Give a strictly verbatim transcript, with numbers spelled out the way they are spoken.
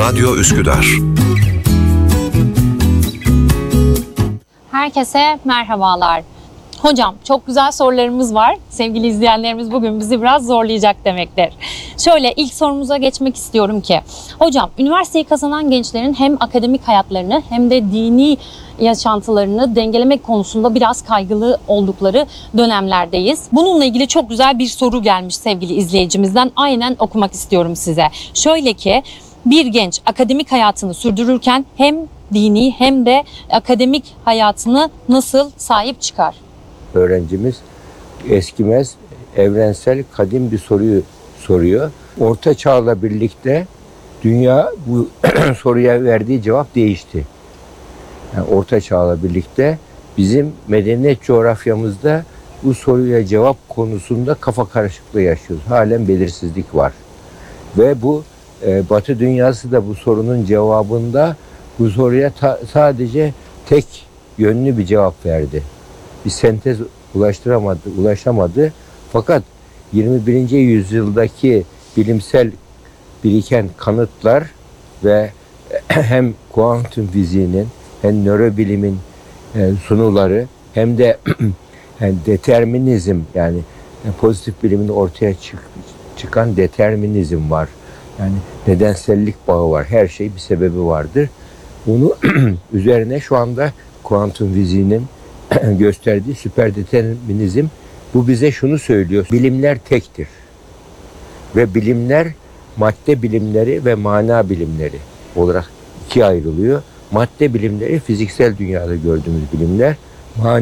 Radyo Üsküdar. Herkese merhabalar. Hocam çok güzel sorularımız var. Sevgili izleyenlerimiz bugün bizi biraz zorlayacak demektir. Şöyle ilk sorumuza geçmek istiyorum ki, hocam üniversiteyi kazanan gençlerin hem akademik hayatlarını hem de dini yaşantılarını dengelemek konusunda biraz kaygılı oldukları dönemlerdeyiz. Bununla ilgili çok güzel bir soru gelmiş sevgili izleyicimizden. Aynen okumak istiyorum size. Şöyle ki, bir genç akademik hayatını sürdürürken hem dini hem de akademik hayatını nasıl sahip çıkar? Öğrencimiz eskimez, evrensel, kadim bir soruyu soruyor. Orta Çağ'la birlikte dünya bu soruya verdiği cevap değişti. Yani Orta Çağ'la birlikte bizim medeniyet coğrafyamızda bu soruya cevap konusunda kafa karışıklığı yaşıyoruz. Halen belirsizlik var. Ve bu e, Batı dünyası da bu sorunun cevabında bu soruya ta, sadece tek yönlü bir cevap verdi. Bir sentez ulaştıramadı, ulaşamadı. Fakat yirmi birinci yüzyıldaki bilimsel biriken kanıtlar ve hem kuantum fiziğinin hem nörobilimin sunuları hem de yani determinizm, yani pozitif bilimin ortaya çık, çıkan determinizm var. Yani nedensellik bağı var. Her şey bir sebebi vardır. Bunu üzerine şu anda kuantum fiziğinin gösterdiği süper determinizm, bu bize şunu söylüyor: bilimler tektir ve bilimler madde bilimleri ve mana bilimleri olarak ikiye ayrılıyor. Madde bilimleri fiziksel dünyada gördüğümüz bilimler, mana